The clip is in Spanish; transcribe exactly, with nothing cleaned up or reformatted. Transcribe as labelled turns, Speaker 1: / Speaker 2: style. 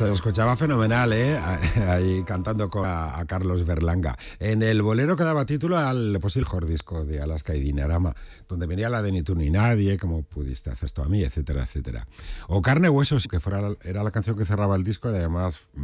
Speaker 1: se lo escuchaba fenomenal, ¿eh? Ahí cantando con a, a Carlos Berlanga. En el bolero que daba título al pues, el mejor disco de Alaska y Dinarama, donde venía la de Ni tú ni nadie, como pudiste hacer esto a mí, etcétera, etcétera. O Carne Huesos, que fuera, era la canción que cerraba el disco y además